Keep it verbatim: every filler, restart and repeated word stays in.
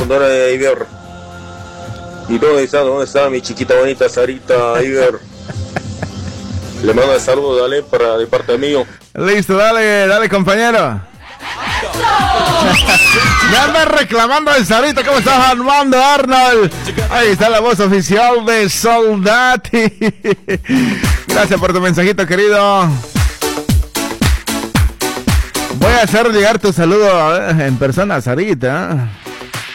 Sonora de Iber. ¿Y dónde está? ¿Dónde está mi chiquita bonita Sarita Iber? Le mando el saludo, dale, para de parte mío. Listo, dale, dale, compañero. Me andan reclamando el Sarita. ¿Cómo estás, Armando Arnold? Ahí está la voz oficial de Soldati. Gracias por tu mensajito, querido. Voy a hacer llegar tu saludo en persona, Sarita.